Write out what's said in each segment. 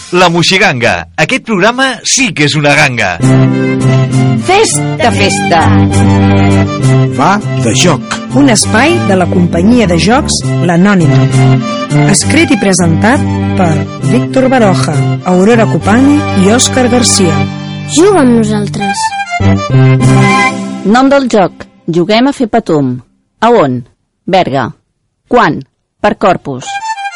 La Moixiganga. Aquest programa sí que és una ganga. Festa, festa. Va de joc. Un espai de la companyia de jocs L'Anònima. Escrit i presentat per Víctor Baroja, Aurora Copani i Òscar Garcia. Juga amb nosaltres. Nom del joc. Juguem a fer patum. A on? Berga. Quan? Per Corpus.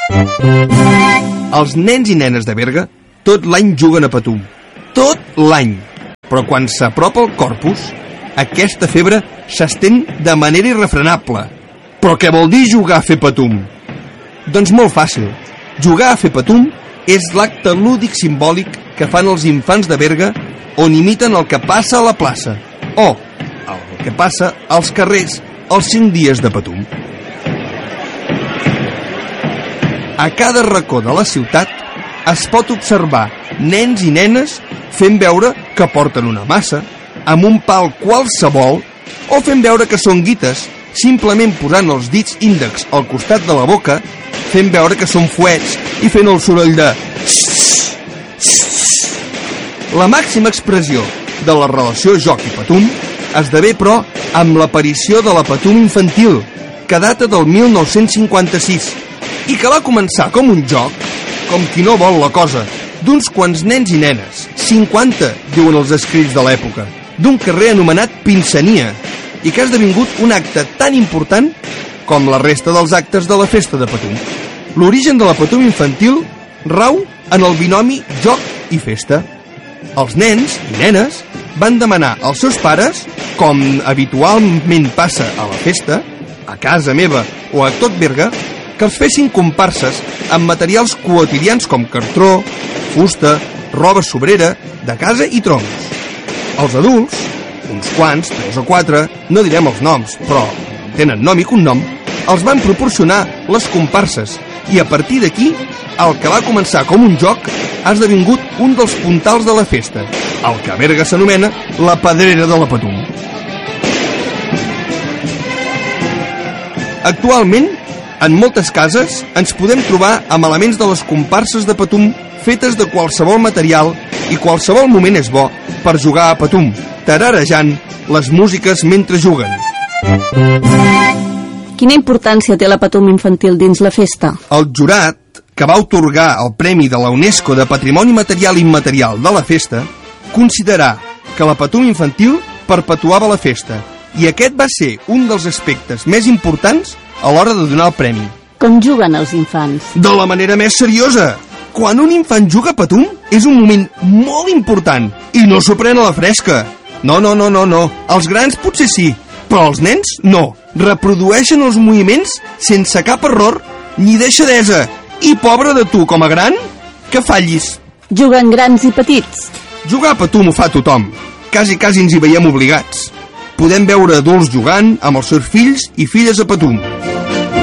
Els nens i nenes de Berga tot l'any juguen a patum. Tot l'any. Però quan s'apropa el Corpus, aquesta febre s'estén de manera irrefrenable. Però què vol dir jugar a fer patum? Doncs molt fàcil. Jugar a fer patum és l'acte lúdic simbòlic que fan els infants de Berga on imiten el que passa a la plaça o el que passa als carrers els 5 dies de patum. A cada racó de la ciutat es pot observar nens i nenes fent veure que porten una massa amb un pal qualsevol o fent veure que són guites simplement posant els dits índex al costat de la boca, fent veure que són fuets i fent el soroll de... La màxima expressió de la relació joc i patum esdevé, però, amb l'aparició de la patum infantil, que data del 1956, i que va començar com un joc, com qui no vol la cosa, d'uns quants nens i nenes, 50, diuen els escrits de l'època, d'un carrer anomenat Pinsania, i que ha esdevingut un acte tan important com la resta dels actes de la festa de patum. L'origen de la patum infantil rau en el binomi joc i festa. Els nens i nenes van demanar als seus pares, com habitualment passa a la festa, a casa meva o a tot Berga, que els fessin comparses amb materials quotidians com cartró, fusta, roba sobrera, de casa i troncs. Els adults, uns quants, 3 o 4, no direm els noms, però tenen nom i cognom, els van proporcionar les comparses i a partir d'aquí, el que va començar com un joc ha esdevingut un dels puntals de la festa, el que a Berga s'anomena la pedrera de la patum. Actualment, en moltes cases ens podem trobar amb elements de les comparses de patum fetes de qualsevol material i qualsevol moment és bo per jugar a patum, tararejant les músiques mentre juguen. Quina importància té la patum infantil dins la festa? El jurat, que va atorgar el Premi de la UNESCO de Patrimoni Material i Immaterial de la festa, considerà que la patum infantil perpetuava la festa i aquest va ser un dels aspectes més importants a l'hora de donar el premi. Com juguen els infants? De la manera més seriosa. Quan un infant juga a patum és un moment molt important i no s'ho pren a la fresca. No. Els grans potser sí, però els nens no. Reprodueixen els moviments sense cap error ni deixadesa. I pobre de tu, com a gran, que fallis. Juguen grans i petits? Jugar a patum ho fa tothom. Quasi ens hi veiem obligats. Podem veure adults jugant amb els seus fills i filles a patum.